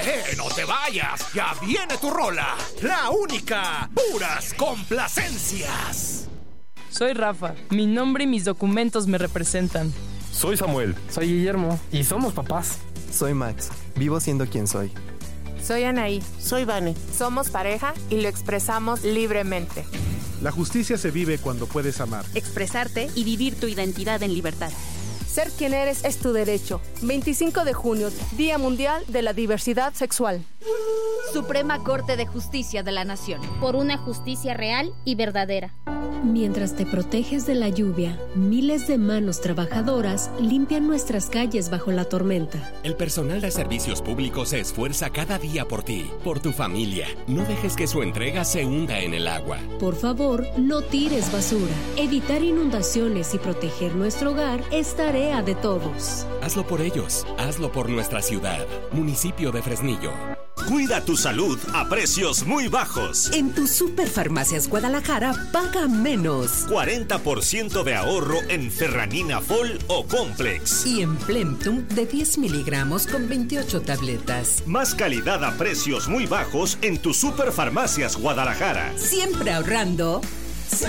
No te vayas! ¡Ya viene tu rola! ¡La única! ¡Puras complacencias! Soy Rafa. Mi nombre y mis documentos me representan. Soy Samuel. Soy Guillermo. Y somos papás. Soy Max. Vivo siendo quien soy. Soy Anaí. Soy Vane. Somos pareja y lo expresamos libremente. La justicia se vive cuando puedes amar, expresarte y vivir tu identidad en libertad. Ser quien eres es tu derecho. 25 de junio, Día Mundial de la Diversidad Sexual. Suprema Corte de Justicia de la Nación. Por una justicia real y verdadera. Mientras te proteges de la lluvia, miles de manos trabajadoras limpian nuestras calles bajo la tormenta. El personal de servicios públicos se esfuerza cada día por ti, por tu familia. No dejes que su entrega se hunda en el agua. Por favor, no tires basura. Evitar inundaciones y proteger nuestro hogar es tarea de todos. Hazlo por ellos, hazlo por nuestra ciudad. Municipio de Fresnillo. Cuida tu salud a precios muy bajos. En tu Superfarmacias Guadalajara paga menos. 40% de ahorro en Ferranina Fol o Complex. Y en Plemtum de 10 miligramos con 28 tabletas. Más calidad a precios muy bajos en tu Superfarmacias Guadalajara. Siempre ahorrando.